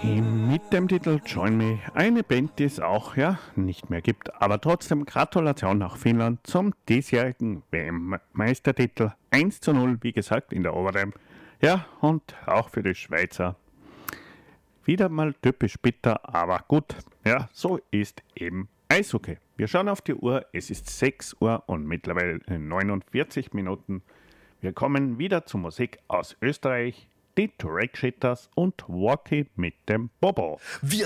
Mit dem Titel Join Me, eine Band, die es auch nicht mehr gibt. Aber trotzdem Gratulation nach Finnland zum diesjährigen WM-Meistertitel 1:0, wie gesagt, in der Overtime. Ja, und auch für die Schweizer. Wieder mal typisch bitter, aber gut. Ja, so ist eben Eishockey. Wir schauen auf die Uhr, es ist 6 Uhr und mittlerweile 49 Minuten. Wir kommen wieder zur Musik aus Österreich, die Trackshitters und Walkie mit dem Bobo. Wir